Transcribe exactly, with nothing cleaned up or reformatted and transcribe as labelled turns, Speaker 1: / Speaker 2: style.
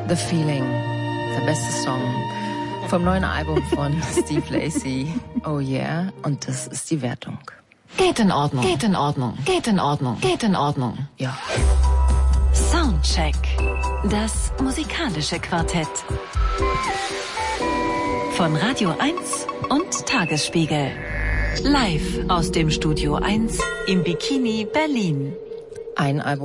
Speaker 1: The Feeling, der beste Song vom neuen Album von Steve Lacy. Oh yeah, und das ist die Wertung.
Speaker 2: Geht in Ordnung, geht in Ordnung, geht in Ordnung, geht in Ordnung.
Speaker 1: Ja.
Speaker 2: Soundcheck, das musikalische Quartett. Von Radio eins und Tagesspiegel. Live aus dem Studio eins im Bikini Berlin.
Speaker 1: Ein Album